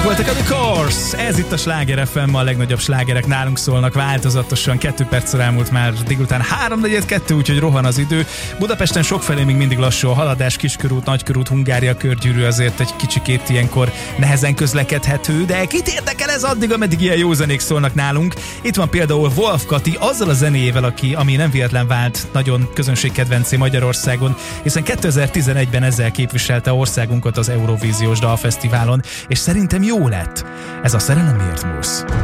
voltak a The Course. Ez itt a Sláger FM, a legnagyobb slágerek nálunk szólnak változatosan. 2 perccel elmúlt már délután 3:42, úgyhogy rohan az idő. Budapesten sokfelé még mindig lassú a haladás, Kiskörút, Nagykörút, Hungária körgyűrű azért egy kicsikét ilyenkor nehezen közlekedhető, de kit érdekel ez addig, ameddig ilyen jó zenék szólnak nálunk. Itt van például Wolf Kati azzal a zenéjével, ami nem véletlen vált nagyon közönségkedvencé Magyarországon, hiszen 2011-ben ezzel képviselte országunkat az Eurovíziós Dalfesztiválon, és szerintem jó lett. Ez a Szerelem miért múlsz?